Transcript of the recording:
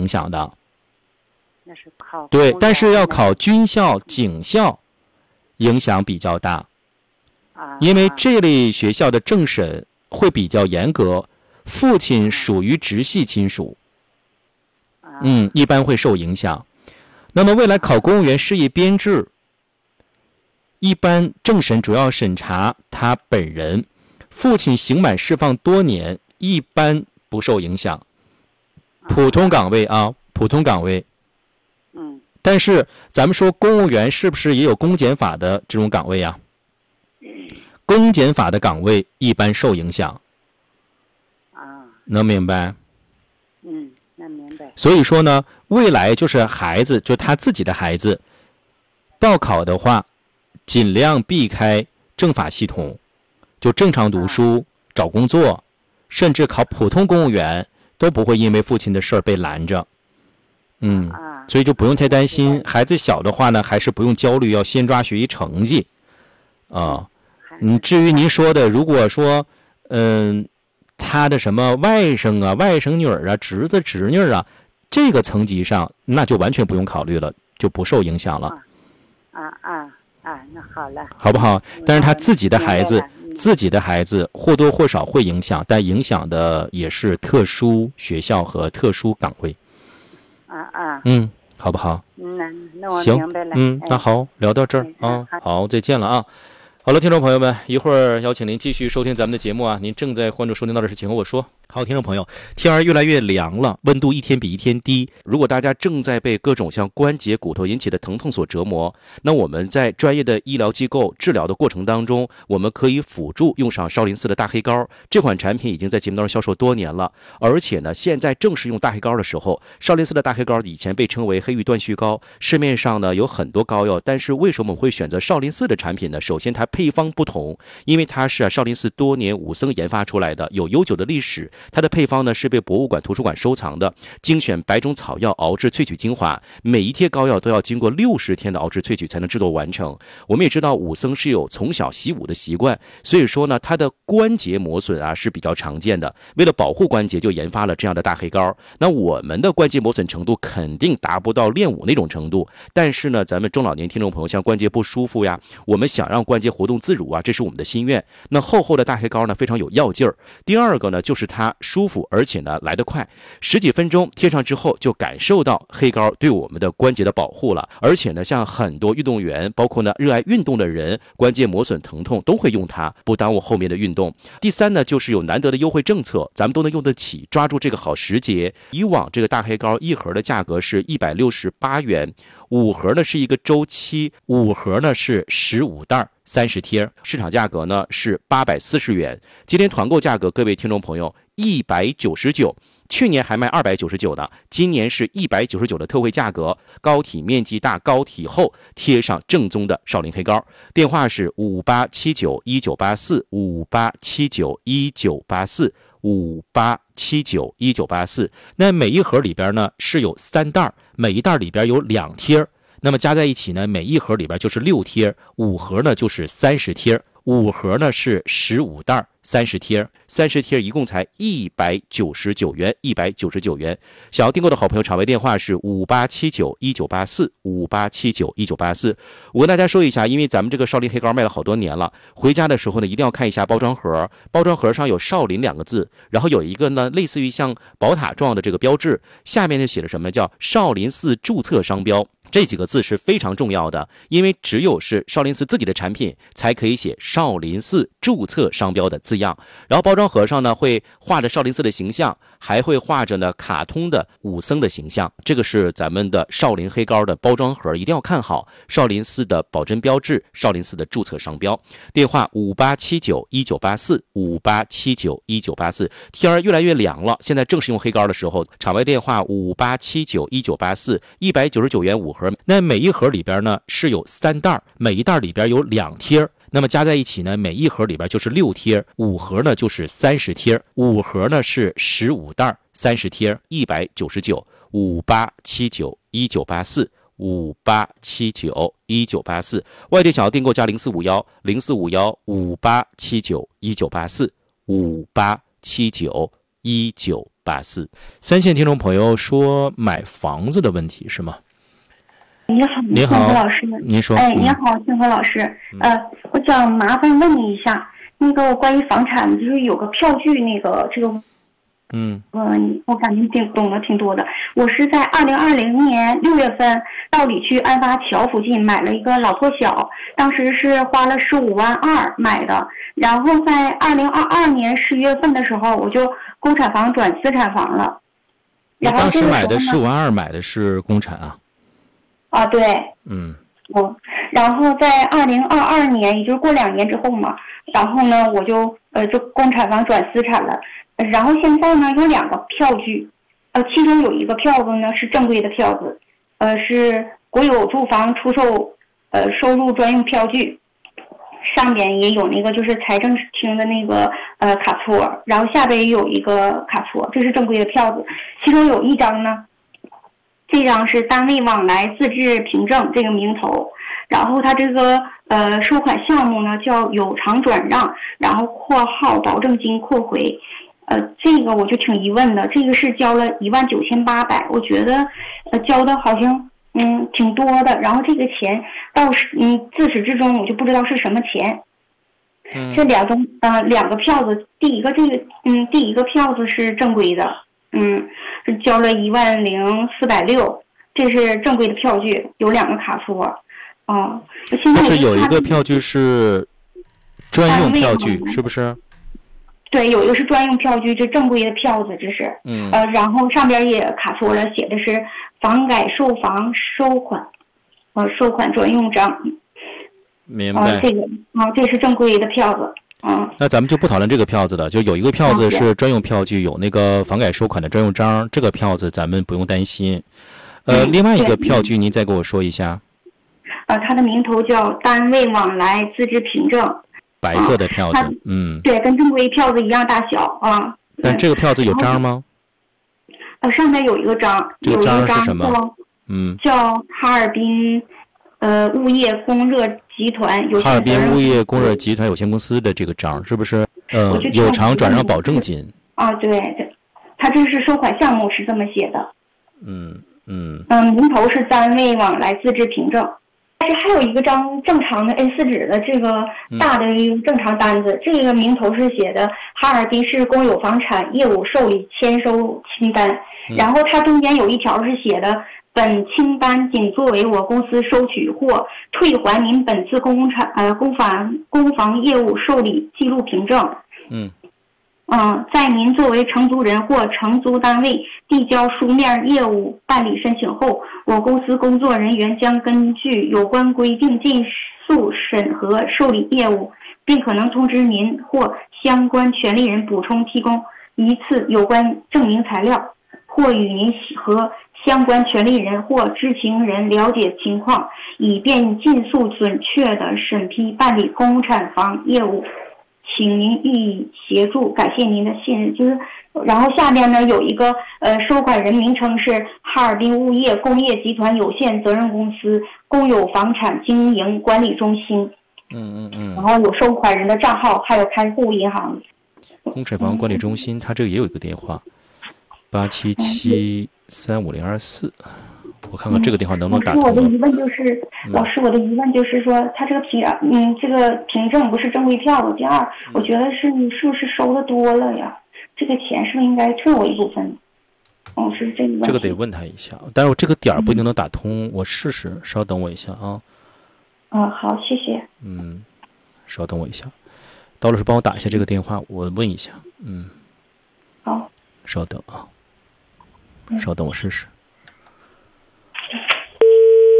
影响的。 那是考对，但是要考军校、警校，影响比较大。因为这类学校的政审会比较严格，父亲属于直系亲属，一般会受影响。那么未来考公务员事业编制，一般政审主要审查他本人，父亲刑满释放多年，一般不受影响。普通岗位啊，普通岗位。但是咱们说公务员是不是也有公检法的这种岗位啊？公检法的岗位一般受影响。能明白？ 能明白。 所以说呢，未来就是孩子，就他自己的孩子，报考的话，尽量避开政法系统，就正常读书、找工作，甚至考普通公务员，都不会因为父亲的事儿被拦着。所以就不用太担心。孩子小的话呢，还是不用焦虑，要先抓学习成绩。至于您说的，如果说，他的什么外甥啊、外甥女儿啊、侄子侄女啊，这个层级上，那就完全不用考虑了，就不受影响了。 那好了， 好不好？但是他自己的孩子或多或少会影响，但影响的也是特殊学校和特殊岗位。好不好？ 那我明白了。 那好，聊到这儿啊，好，再见了啊。好了，听众朋友们，一会儿邀请您继续收听咱们的节目啊。您正在关注收听到的是请和我说。好，听众朋友，天儿越来越凉了，温度一天比一天低。如果大家正在被各种像关节、骨头引起的疼痛所折磨，那我们在专业的医疗机构治疗的过程当中，我们可以辅助用上少林寺的大黑膏。这款产品已经在节目当中销售多年了，而且呢，现在正是用大黑膏的时候。少林寺的大黑膏以前被称为黑玉断续膏，市面上呢有很多膏药，但是为什么我们会选择少林寺的产品呢？首先，它配方不同，因为它是少林寺多年武僧研发出来的，有悠久的历史。它的配方呢是被博物馆、图书馆收藏的，精选100种草药熬制萃取精华，每一贴膏药都要经过60天的熬制萃取才能制作完成。我们也知道武僧是有从小习武的习惯，所以说呢，它的关节磨损啊是比较常见的。为了保护关节，就研发了这样的大黑膏。那我们的关节磨损程度肯定达不到练武那种程度，但是呢，咱们中老年听众朋友像关节不舒服呀，我们想让关节活动自如啊，这是我们的心愿。那厚厚的大黑膏呢，非常有药劲儿。第二个呢，就是它舒服，而且呢来得快，10几分钟贴上之后就感受到黑膏对我们的关节的保护了。而且呢，像很多运动员，包括呢热爱运动的人，关节磨损疼痛都会用它，不耽误后面的运动。第三呢，就是有难得的优惠政策，咱们都能用得起，抓住这个好时节。以往这个大黑膏一盒的价格是168元，5盒呢是一个周期，5盒呢是15袋30贴，市场价格呢是840元。今天团购价格，各位听众朋友199，去年还卖299的，今年是199的特惠价格，膏体面积大，膏体厚，贴上正宗的少林黑膏。电话是58791984，58791984，58791984。那每一盒里边呢是有3袋，每一袋里边有2贴，那么加在一起呢，每一盒里边就是6贴，5盒呢就是30贴，5盒呢是15袋30贴，30贴一共才199元，199元。想要订购的好朋友，场外电话是58791984，58791984。我跟大家说一下，因为咱们这个少林黑膏卖了好多年了，回家的时候呢，一定要看一下包装盒，包装盒上有少林2个字，然后有一个呢类似于像宝塔状的这个标志，下面就写着什么叫少林寺注册商标。这几个字是非常重要的，因为只有是少林寺自己的产品才可以写少林寺注册商标的字样。然后包装盒上呢会画着少林寺的形象，还会画着呢卡通的武僧的形象。这个是咱们的少林黑膏的包装盒，一定要看好少林寺的保真标志，少林寺的注册商标。电话58791984，58791984。天儿越来越凉了，现在正是用黑膏的时候。场外电话58791984，199元5盒。那每一盒里边呢是有3袋，每一袋里边有2贴，那么加在一起呢，每一盒里边就是6贴，5盒呢就是30贴，5盒呢是15袋30贴，199，58791984，58791984。外地想要订购加0451045158791984，58791984。 8484。三线听众朋友说买房子的问题是吗？ 你好， 你好， 星河老师。 您说。 你好，星河老师。我想麻烦问你一下，那个关于房产，就是有个票据，这个。我感觉懂得挺多的。我是在2020年6月份到理区安发桥附近买了一个老破小，当时是花了15.2万买的。然后在2022年10月份的时候，我就公产房转私产房了。 然后当时买的15.2万买的是公产啊？ 啊，对。然后在2022年，也就是过2年之后嘛，然后呢，我就公产房转私产了。然后现在呢有2个票据，其中有一个票子呢是正规的票子，是国有住房出售收入专用票据，上边也有那个就是财政厅的那个卡戳，然后下边也有一个卡戳，这是正规的票子。其中有一张呢，这张是单位往来自治凭证这个名头，然后它这个收款项目呢叫有偿转让，然后括号保证金括回。这个我就挺疑问的，这个是交了19800，我觉得交的好像挺多的，然后这个钱自始至终我就不知道是什么钱。这两个票子，第一个票子是正规的，是交了10460，这是正规的票据，有2个卡戳。现在就是有一个票据是专用票据，是不是？ 对，有一个是专用票据，这正规的票子，这是。然后上边也卡戳了，写的是房改售房收款专用章。 明白。 这是正规的票子。 那咱们就不讨论这个票子了，就有一个票子是专用票据，有那个房改收款的专用章，这个票子咱们不用担心。另外一个票据您再给我说一下。 它的名头叫单位往来自治凭证。 白色的票子， 对，跟正规票子一样大小啊。 但这个票子有章吗？ 上面有一个章， 这个章是什么？ 叫哈尔滨物业供热集团有限责任公司。 哈尔滨物业供热集团有限公司的这个章是不是？有偿转让保证金。 对，它这是收款项目是这么写的。名头是单位往来自治凭证。但是还有一个张正常的 A4 纸的这个大的正常单子，这个名头是写的哈尔滨市公有房产业务受理签收清单，然后它中间有一条是写的本清单仅作为我公司收取或退还您本次公房业务受理记录凭证。在您作为承租人或承租单位递交书面业务办理申请后，我公司工作人员将根据有关规定尽速审核受理业务，并可能通知您或相关权利人补充提供一次有关证明材料，或与您和相关权利人或知情人了解情况，以便尽速准确地审批办理公产房业务。请您予以协助，感谢您的信任。然后下面呢有一个收款人名称是哈尔滨物业工业集团有限责任公司公有房产经营管理中心。然后有收款人的账号，还有开户银行。 公产房管理中心，它这个也有一个电话，877-35024。我看看这个电话能不能打通。 老师，我的疑问就是说，他这个凭证不是正规票子。第二，我觉得你是不是收的多了呀？这个钱是不是应该退我一部分？是这个问题。 这个得问他一下，但是我这个点不一定能打通，我试试，稍等我一下啊。 好，谢谢。 稍等我一下，刀老师帮我打一下这个电话，我问一下。 好。 稍等啊，稍等我试试。